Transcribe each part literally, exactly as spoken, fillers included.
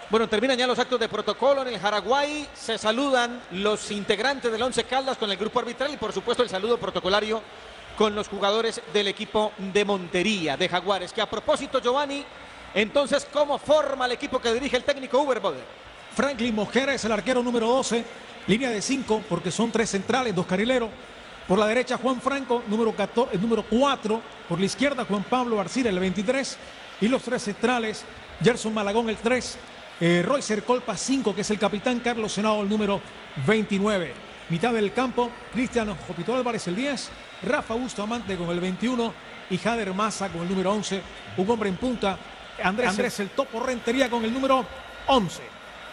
Bueno, terminan ya los actos de protocolo en el Jaraguay. Se saludan los integrantes del Once Caldas con el grupo arbitral y por supuesto el saludo protocolario con los jugadores del equipo de Montería, de Jaguares. Que a propósito, Giovanni, entonces, ¿cómo forma el equipo que dirige el técnico Uber Boder? Franklin Mosquera es el arquero número doce, línea de cinco, porque son tres centrales, dos carrileros. Por la derecha, Juan Franco, número, catorce, número cuatro. Por la izquierda, Juan Pablo Arcila, el veintitrés. Y los tres centrales, Gerson Malagón, el tres. Eh, Roycer Colpa, cinco, que es el capitán. Carlos Senado, el número veintinueve. Mitad del campo, Cristian Jopito Álvarez, el diez. Rafa Bustamante con el veintiuno. Y Jader Maza con el número once. Un hombre en punta. Andrés, Andrés el Topo Rentería con el número once.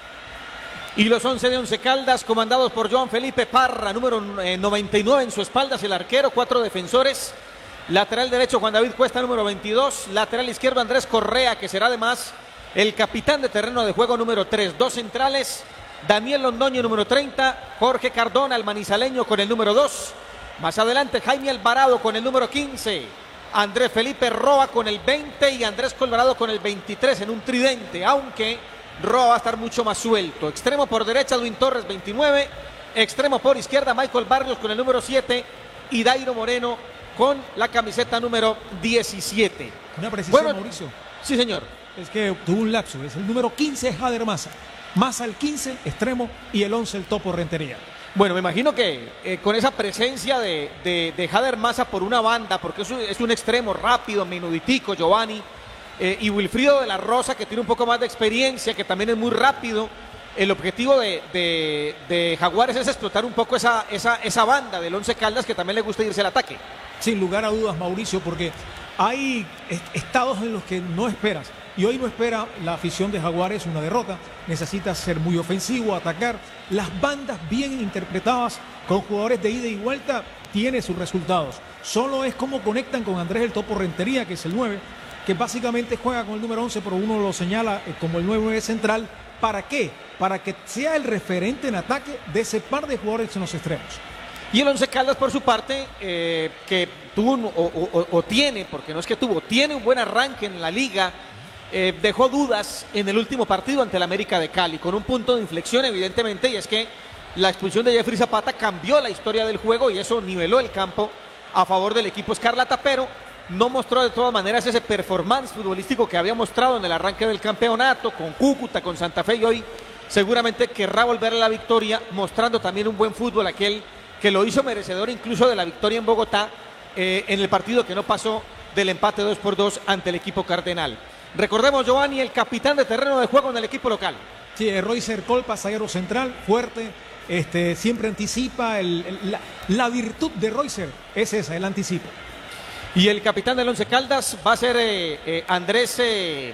Y los once de Once Caldas, comandados por Joan Felipe Parra, número noventa y nueve en su espalda, es el arquero, cuatro defensores. Lateral derecho, Juan David Cuesta, número veintidós. Lateral izquierdo, Andrés Correa, que será además el capitán de terreno de juego, número tres. Dos centrales, Daniel Londoño, número treinta. Jorge Cardona, el manizaleño, con el número dos. Más adelante, Jaime Alvarado con el número quince. Andrés Felipe Roa con el veinte y Andrés Colorado con el veintitrés en un tridente, aunque Roa va a estar mucho más suelto. Extremo por derecha, Duin Torres, veintinueve. Extremo por izquierda, Michael Barrios con el número siete. Y Dairo Moreno con la camiseta número diecisiete. Una precisión, bueno, Mauricio. Sí, señor. Es que tuvo un lapso. Es el número quince, Jader Maza. Maza el quince, extremo, y el once, el Topo Rentería. Bueno, me imagino que eh, con esa presencia de, de, de Jader Maza por una banda, porque es un, es un extremo rápido, menuditico, Giovanni, eh, y Wilfrido de la Rosa, que tiene un poco más de experiencia, que también es muy rápido. El objetivo de, de, de Jaguares es explotar un poco esa, esa, esa banda del Once Caldas, que también le gusta irse al ataque. Sin lugar a dudas, Mauricio, porque hay estados en los que no esperas. Y hoy no espera la afición de Jaguares una derrota. Necesita ser muy ofensivo, atacar. Las bandas bien interpretadas con jugadores de ida y vuelta tiene sus resultados. Solo es cómo conectan con Andrés el Topo Rentería, que es el nueve, que básicamente juega con el número once, pero uno lo señala como el nueve central. ¿Para qué? Para que sea el referente en ataque de ese par de jugadores en los extremos. Y el Once Caldas, por su parte, eh, que tuvo un, o, o, o tiene, porque no es que tuvo, tiene un buen arranque en la liga. Eh, dejó dudas en el último partido ante el América de Cali, con un punto de inflexión evidentemente, y es que la expulsión de Jeffrey Zapata cambió la historia del juego y eso niveló el campo a favor del equipo escarlata, pero no mostró de todas maneras ese performance futbolístico que había mostrado en el arranque del campeonato, con Cúcuta, con Santa Fe, y hoy seguramente querrá volver a la victoria, mostrando también un buen fútbol, aquel que lo hizo merecedor incluso de la victoria en Bogotá, eh, en el partido que no pasó del empate dos por dos ante el equipo cardenal. Recordemos, Giovanni, el capitán de terreno de juego en el equipo local. Sí, Roycer Colpa, zaguero central, fuerte, este, siempre anticipa. El, el, la, la virtud de Roycer es esa, el anticipo. Y el capitán del Once Caldas va a ser eh, eh, Andrés eh,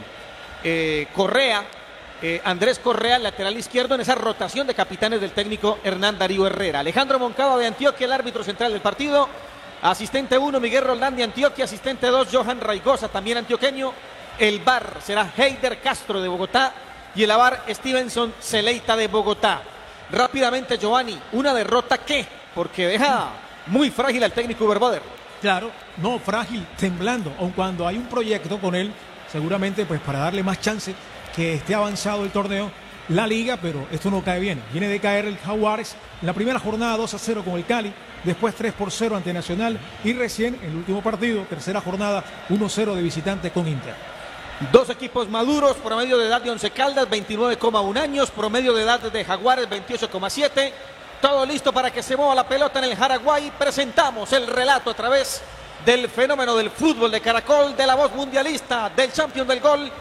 eh, Correa. Eh, Andrés Correa, lateral izquierdo, en esa rotación de capitanes del técnico Hernán Darío Herrera. Alejandro Moncada de Antioquia, el árbitro central del partido. Asistente uno, Miguel Roldán de Antioquia. Asistente dos, Johan Raigosa, también antioqueño. El V A R será Heider Castro de Bogotá y el A V A R Stevenson Celeita de Bogotá. Rápidamente, Giovanni, ¿una derrota qué? Porque deja muy frágil al técnico Uber Boder. Claro, no, frágil, temblando, aun cuando hay un proyecto con él, seguramente pues para darle más chance que esté avanzado el torneo, la liga, pero esto no cae bien. Viene de caer el Jaguares en la primera jornada dos a cero con el Cali, después tres por cero ante Nacional y recién el último partido, tercera jornada, uno cero de visitante con Inter. Dos equipos maduros, promedio de edad de Once Caldas, veintinueve coma uno años, promedio de edad de Jaguares, veintiocho coma siete. Todo listo para que se mueva la pelota en el Jaraguay. Presentamos el relato a través del fenómeno del fútbol de Caracol, de la voz mundialista, del campeón del gol,